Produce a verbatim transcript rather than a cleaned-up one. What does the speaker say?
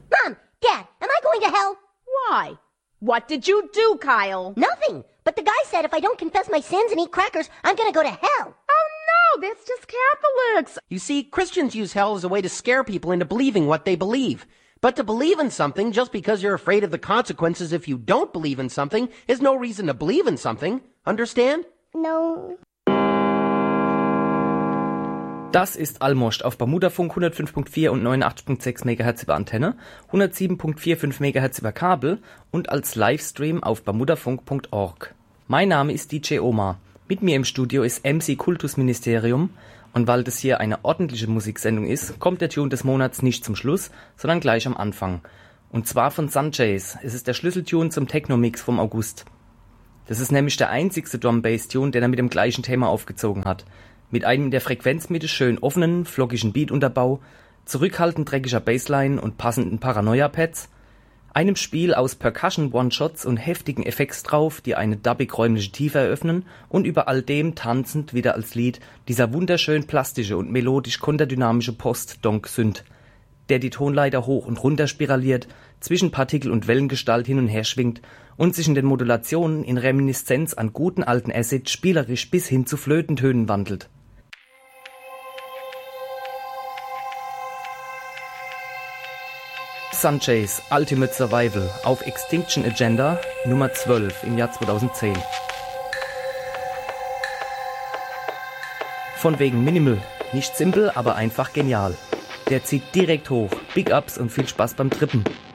Mom, Dad, am I going to hell? Why? What did you do, Kyle? Nothing. But the guy said if I don't confess my sins and eat crackers, I'm gonna go to hell. Oh, no, that's just Catholics. You see, Christians use hell as a way to scare people into believing what they believe. But to believe in something just because you're afraid of the consequences if you don't believe in something is no reason to believe in something. Understand? No. Das ist Almost auf Bermudafunk hundertfünf Komma vier und neunundachtzig Komma sechs Megahertz über Antenne, hundertsieben Komma fünfundvierzig Megahertz über Kabel und als Livestream auf bermudafunk Punkt org. Mein Name ist D J Omar. Mit mir im Studio ist M C Kultusministerium und weil das hier eine ordentliche Musiksendung ist, kommt der Tune des Monats nicht zum Schluss, sondern gleich am Anfang. Und zwar von Sunjays. Es ist der Schlüsseltune zum Techno-Mix vom August. Das ist nämlich der einzigste Drum-Bass-Tune, den er mit dem gleichen Thema aufgezogen hat. Mit einem in der Frequenzmitte schön offenen, flockigen Beatunterbau, zurückhaltend dreckiger Bassline und passenden Paranoia-Pads, einem Spiel aus Percussion-One-Shots und heftigen Effekts drauf, die eine dubbig räumliche Tiefe eröffnen und über all dem tanzend wieder als Lied dieser wunderschön plastische und melodisch konterdynamische Post-Donk-Synth, der die Tonleiter hoch und runter spiraliert, zwischen Partikel- und Wellengestalt hin und her schwingt und sich in den Modulationen in Reminiszenz an guten alten Acid spielerisch bis hin zu Flötentönen wandelt. Sunjays Ultimate Survival auf Extinction Agenda Nummer zwölf im Jahr zweitausendzehn. Von wegen Minimal, nicht simpel, aber einfach genial. Der zieht direkt hoch, Big Ups und viel Spaß beim Trippen.